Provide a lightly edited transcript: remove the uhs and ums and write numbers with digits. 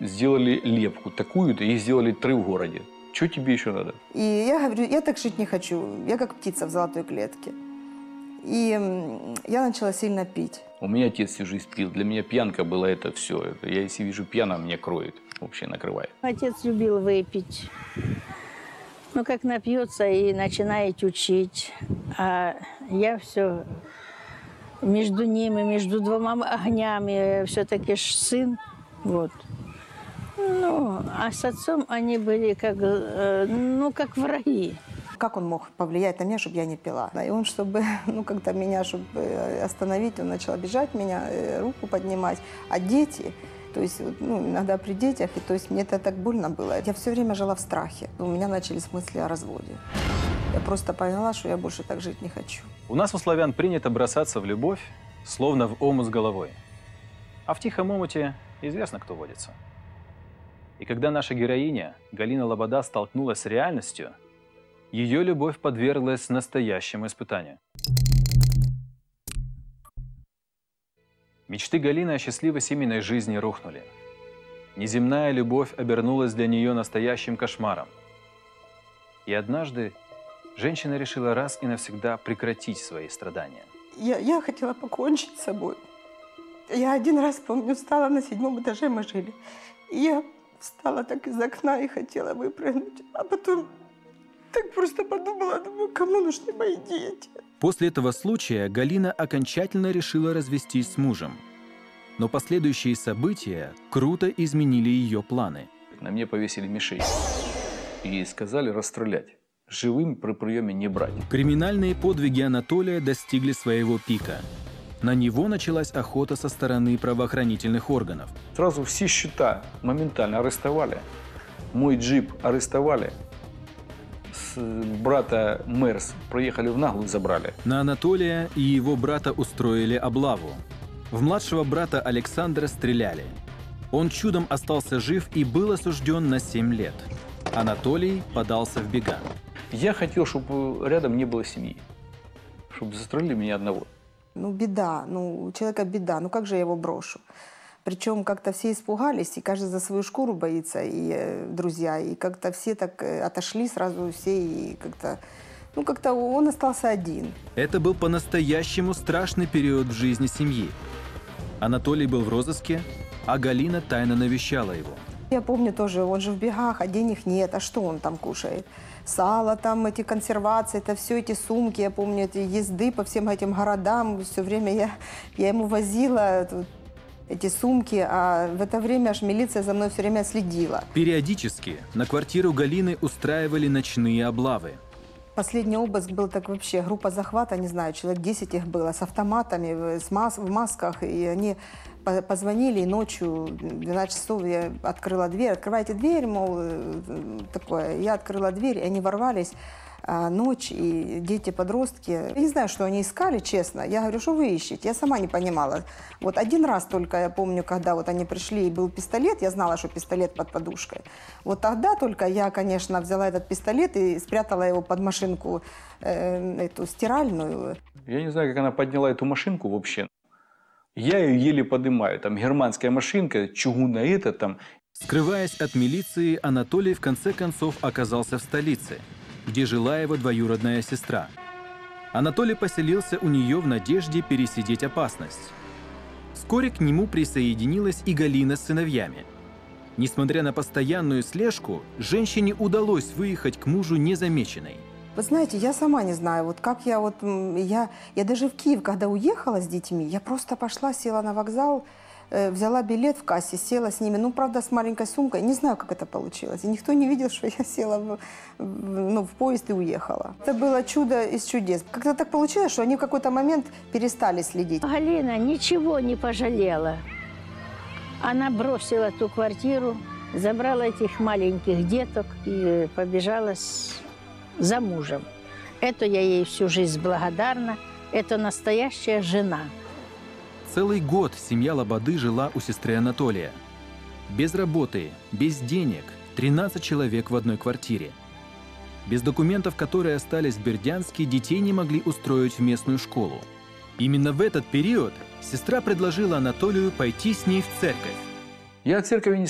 сделали лепку такую-то, их сделали 3 в городе. Что тебе еще надо? И я говорю, я так жить не хочу. Я как птица в золотой клетке. И я начала сильно пить. У меня отец всю жизнь пил. Для меня пьянка была это все. Я если вижу пьяного, меня кроет. Вообще накрывает. Отец любил выпить. Ну, как напьется и начинает учить. А я все между ними, между двумя огнями. Все-таки ж сын. Вот. Ну, а с отцом они были как, как враги. Как он мог повлиять на меня, чтобы я не пила? И он, чтобы, как-то меня, чтобы остановить, он начал обижать меня, руку поднимать. А дети, то есть, иногда при детях, и то есть мне это так больно было. Я все время жила в страхе. У меня начались мысли о разводе. Я просто поняла, что я больше так жить не хочу. У нас у славян принято бросаться в любовь, словно в омут с головой. А в тихом омуте известно, кто водится. И когда наша героиня Галина Лобода столкнулась с реальностью, ее любовь подверглась настоящему испытанию. Мечты Галины о счастливой семейной жизни рухнули. Неземная любовь обернулась для нее настоящим кошмаром. И однажды женщина решила раз и навсегда прекратить свои страдания. Я хотела покончить с собой. Я один раз, помню, встала на 7-м этаже, мы жили. И я встала так из окна и хотела выпрыгнуть. А потом так просто подумала, думаю, кому нужны мои дети. После этого случая Галина окончательно решила развестись с мужем. Но последующие события круто изменили ее планы. На мне повесили мишень и сказали расстрелять. Живым при приеме не брать. Криминальные подвиги Анатолия достигли своего пика. На него началась охота со стороны правоохранительных органов. Сразу все счета моментально арестовали. Мой джип арестовали. С брата Мерс проехали в наглую, забрали. На Анатолия и его брата устроили облаву. В младшего брата Александра стреляли. Он чудом остался жив и был осужден на 7 лет. Анатолий подался в бега. Я хотел, чтобы рядом не было семьи. Чтобы застрелили меня одного. Беда, у человека беда, как же я его брошу? Причем как-то все испугались, и каждый за свою шкуру боится, и друзья, и как-то все так отошли сразу все, и как-то он остался один. Это был по-настоящему страшный период в жизни семьи. Анатолий был в розыске, а Галина тайно навещала его. Я помню тоже, он же в бегах, а денег нет, а что он там кушает? Сало, там эти консервации, это все эти сумки, я помню, эти езды по всем этим городам, все время я ему возила эти сумки, а в это время аж милиция за мной все время следила. Периодически на квартиру Галины устраивали ночные облавы. Последний обыск был так вообще, группа захвата, не знаю, человек 10 их было, с автоматами, в масках, и они позвонили, и ночью, 12 часов я открыла дверь, открывайте дверь, мол, такое. Я открыла дверь, и они ворвались, ночь, и дети-подростки. Я не знаю, что они искали, честно. Я говорю, что вы ищете? Я сама не понимала. Вот один раз только я помню, когда вот они пришли, и был пистолет, я знала, что пистолет под подушкой. Вот тогда только я, конечно, взяла этот пистолет и спрятала его под машинку, эту стиральную. Я не знаю, как она подняла эту машинку вообще. Я ее еле поднимаю. Там германская машинка, чугунная там. Скрываясь от милиции, Анатолий в конце концов оказался в столице, где жила его двоюродная сестра. Анатолий поселился у нее в надежде пересидеть опасность. Вскоре к нему присоединилась и Галина с сыновьями. Несмотря на постоянную слежку, женщине удалось выехать к мужу незамеченной. Вы знаете, я сама не знаю, вот как я даже в Киев, когда уехала с детьми, я просто пошла, села на вокзал, взяла билет в кассе, села с ними, правда, с маленькой сумкой, не знаю, как это получилось. И никто не видел, что я села в поезд и уехала. Это было чудо из чудес. Как-то так получилось, что они в какой-то момент перестали следить. Галина ничего не пожалела. Она бросила ту квартиру, забрала этих маленьких деток и побежала за мужем. Это я ей всю жизнь благодарна. Это настоящая жена. Целый год семья Лободы жила у сестры Анатолия. Без работы, без денег, 13 человек в одной квартире. Без документов, которые остались в Бердянске, детей не могли устроить в местную школу. Именно в этот период сестра предложила Анатолию пойти с ней в церковь. Я от церкви не